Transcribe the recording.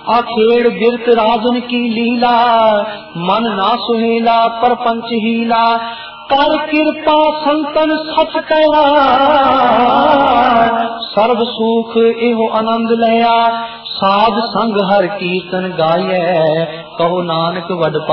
आखेड़ बिरत राजन की लीला, मन ना सुहेला परपंच हीला। कर कृपा संतन सच कया, सर्व सुख एहो आनंद लया। साध संग हर कीर्तन गाये, कहो नानक वड